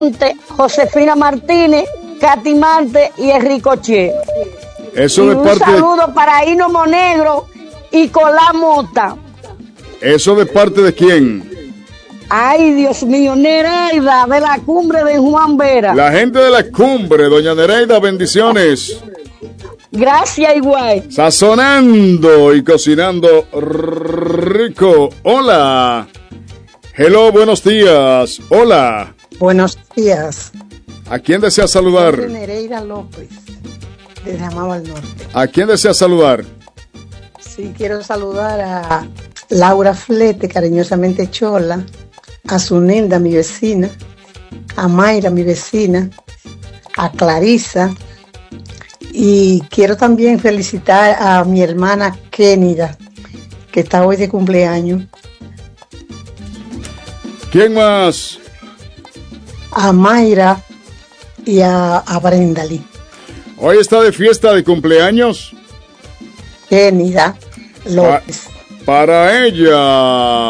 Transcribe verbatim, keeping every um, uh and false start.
Josefina Martínez, Katy Marte y el Ricochet. Eso y de un parte saludo de... para Hino Monegro y Colá Mota. ¿Eso de parte de quién? Ay, Dios mío, Nereida de la cumbre de Juan Vera. La gente de la cumbre, doña Nereida, bendiciones. Gracias, igual. Sazonando y cocinando rico. Hola. Hello, buenos días. Hola. Buenos días. ¿A quién desea saludar? Soy Nereida López, desde Amado al Norte. ¿A quién desea saludar? Sí, quiero saludar a Laura Flete, cariñosamente Chola, a Zunilda, mi vecina, a Mayra, mi vecina, a Clarisa, y quiero también felicitar a mi hermana Kénida, que está hoy de cumpleaños. ¿Quién más? A Mayra y a, a Brendali. Hoy está de fiesta de cumpleaños. Kénida López. Pa- para ella.